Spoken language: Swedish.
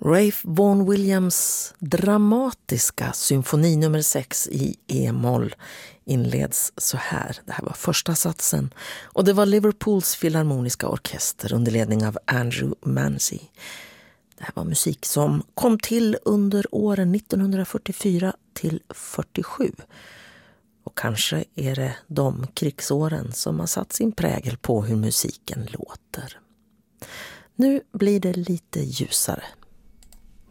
Ralph Vaughan Williams dramatiska symfoni nummer 6 i E-moll inleds så här. Det här var första satsen och det var Liverpools filharmoniska orkester under ledning av Andrew Manzi. Det här var musik som kom till under åren 1944 till 47. Och kanske är det de krigsåren som har satt sin prägel på hur musiken låter. Nu blir det lite ljusare